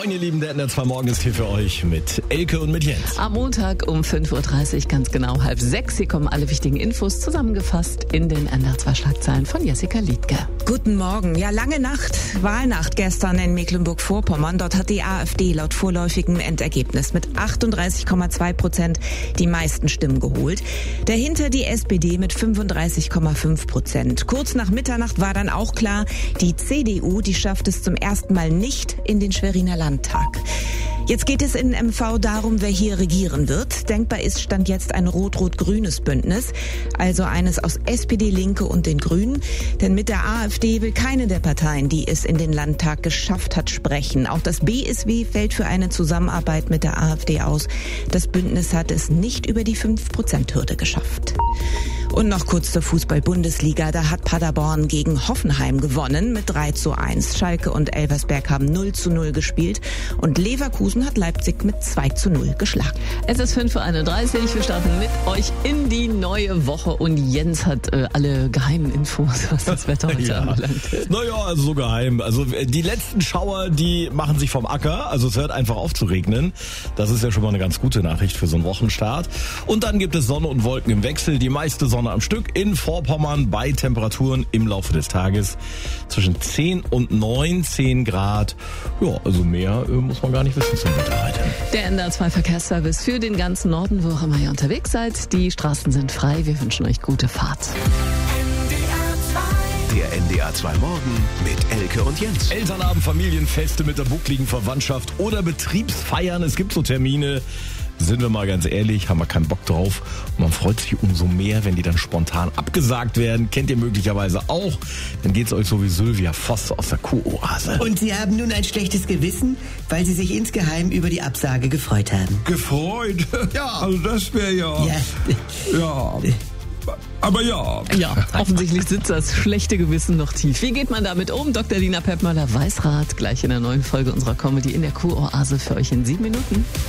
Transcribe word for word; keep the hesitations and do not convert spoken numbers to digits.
Moin ihr Lieben, der N R zwei Morgen ist hier für euch mit Elke und mit Jens. Am Montag um fünf Uhr dreißig, ganz genau halb sechs. Hier kommen alle wichtigen Infos zusammengefasst in den N R zwei Schlagzeilen von Jessica Liedke. Guten Morgen. Ja, lange Nacht, Wahlnacht gestern in Mecklenburg-Vorpommern. Dort hat die AfD laut vorläufigem Endergebnis mit achtunddreißig Komma zwei Prozent die meisten Stimmen geholt. Dahinter die S P D mit fünfunddreißig Komma fünf Prozent. Kurz nach Mitternacht war dann auch klar, die C D U, die schafft es zum ersten Mal nicht in den Schweriner Landtag. Jetzt geht es in M V darum, wer hier regieren wird. Denkbar ist Stand jetzt ein rot-rot-grünes Bündnis, also eines aus S P D, Linke und den Grünen. Denn mit der AfD will keine der Parteien, die es in den Landtag geschafft hat, sprechen. Auch das B S W fällt für eine Zusammenarbeit mit der AfD aus. Das Bündnis hat es nicht über die fünf Prozent Hürde geschafft. Und noch kurz zur Fußball-Bundesliga. Da hat Paderborn gegen Hoffenheim gewonnen mit drei zu eins. Schalke und Elversberg haben null zu null gespielt. Und Leverkusen hat Leipzig mit zwei zu null geschlagen. Es ist fünf Uhr einunddreißig. Wir starten mit euch in die neue Woche. Und Jens hat äh, alle geheimen Infos, was das Wetter heute ja. anbelangt. Naja, also so geheim. Also die letzten Schauer, die machen sich vom Acker. Also es hört einfach auf zu regnen. Das ist ja schon mal eine ganz gute Nachricht für so einen Wochenstart. Und dann gibt es Sonne und Wolken im Wechsel. Die meiste Sonne am Stück in Vorpommern bei Temperaturen im Laufe des Tages zwischen zehn und neunzehn Grad. Ja, also mehr äh, muss man gar nicht wissen zum Wetter heute. Der N R zwei Verkehrsservice für den ganzen Norden, wo auch immer ihr unterwegs seid. Die Straßen sind frei. Wir wünschen euch gute Fahrt. Der N D R zwei Morgen mit Elke und Jens. Elternabend, Familienfeste mit der buckligen Verwandtschaft oder Betriebsfeiern. Es gibt so Termine. Sind wir mal ganz ehrlich, haben wir keinen Bock drauf. Und man freut sich umso mehr, wenn die dann spontan abgesagt werden. Kennt ihr möglicherweise auch. Dann geht's euch so wie Sylvia Voss aus der Kuroase. Und Sie haben nun ein schlechtes Gewissen, weil Sie sich insgeheim über die Absage gefreut haben. Gefreut? Ja, also das wäre ja... Ja. Ja... Aber ja. Ja, offensichtlich sitzt das schlechte Gewissen noch tief. Wie geht man damit um? Doktor Lina Peppmöller weiß Rat gleich in der neuen Folge unserer Comedy in der Kuroase für euch in sieben Minuten.